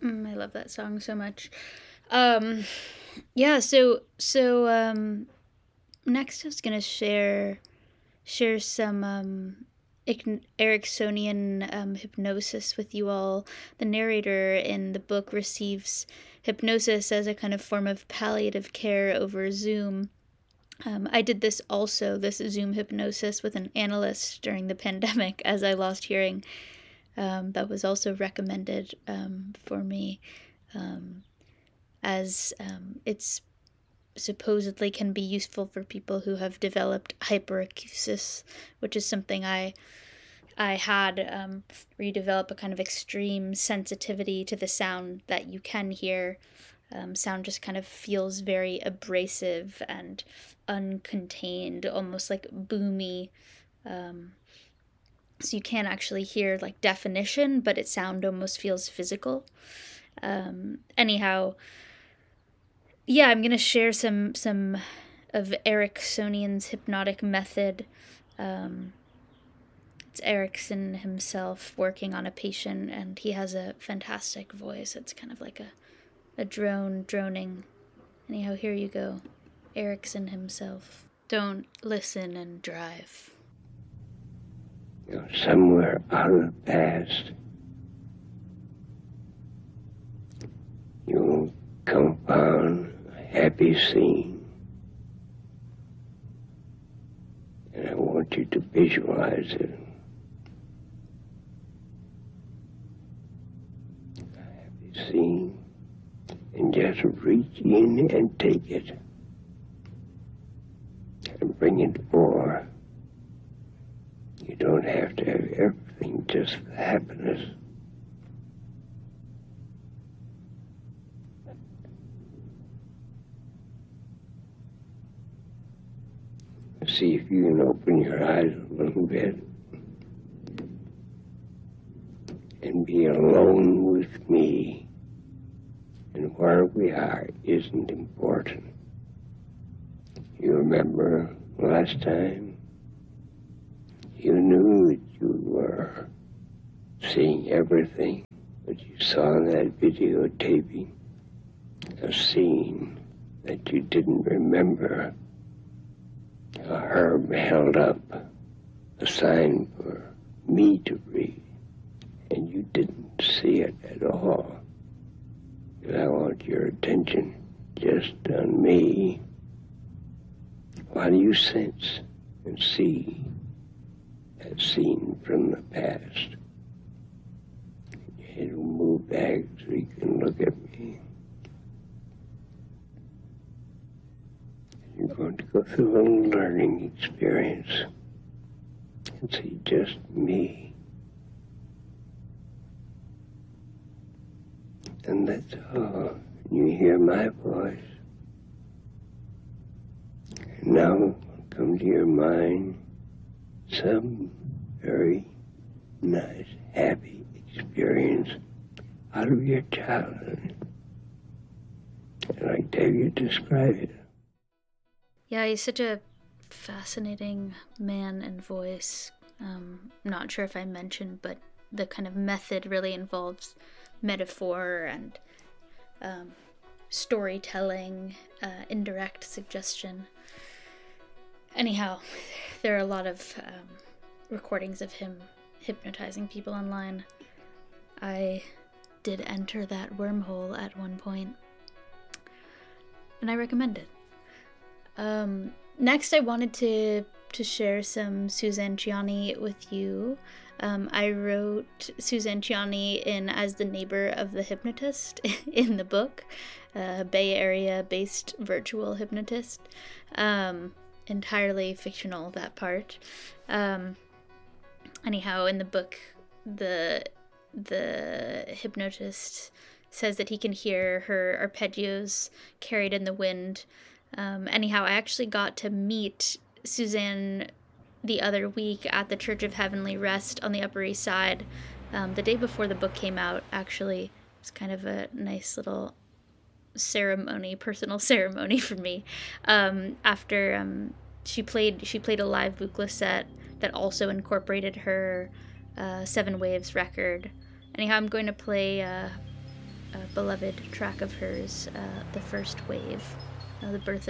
I love that song so much. Um, yeah. So next I was gonna share some Ericksonian hypnosis with you all. The narrator in the book receives hypnosis as a kind of form of palliative care over Zoom. I did this Zoom hypnosis with an analyst during the pandemic as I lost hearing. That was also recommended for me, as it's supposedly can be useful for people who have developed hyperacusis, which is something I had, where you develop a kind of extreme sensitivity to the sound that you can hear. Sound just kind of feels very abrasive and uncontained, almost like boomy. So you can't actually hear like definition, but sound almost feels physical. Anyhow, yeah, I'm gonna share some of Ericksonian's hypnotic method. It's Erickson himself working on a patient, and he has a fantastic voice. It's kind of like a droning. Anyhow, here you go. Erickson himself. Don't listen and drive. You're somewhere out of the past. You'll come upon a happy scene. And I want you to visualize it. A happy scene. And just reach in and take it. And bring it forward. You don't have to have everything, just the happiness. See if you can open your eyes a little bit and be alone with me. And where we are isn't important. You remember last time? You knew that you were seeing everything, but you saw in that videotaping a scene that you didn't remember. Herb held up a sign for me to read, and you didn't see it at all. And I want your attention just on me. What do you sense and see that scene from the past? Your head will move back so you can look at me. You're going to go through a little learning experience and see just me. And that's all. You hear my voice. And now will come to your mind some very nice, happy experience out of your childhood. I'd like to have you describe it. Yeah, he's such a fascinating man and voice. Not sure if I mentioned, but the kind of method really involves metaphor and storytelling, indirect suggestion. Anyhow, there are a lot of recordings of him hypnotizing people online. I did enter that wormhole at one point, and I recommend it. Next, I wanted to share some Suzanne Ciani with you. I wrote Suzanne Ciani in as the neighbor of the hypnotist in the book, Bay Area-based virtual hypnotist. Entirely fictional, that part. Anyhow, in the book, the hypnotist says that he can hear her arpeggios carried in the wind. Anyhow, I actually got to meet Suzanne the other week at the Church of Heavenly Rest on the Upper East Side, the day before the book came out, actually. It was kind of a nice little personal ceremony for me. After she played a live Buchla set that also incorporated her Seven Waves record. Anyhow, I'm going to play beloved track of hers, The First Wave, The Birth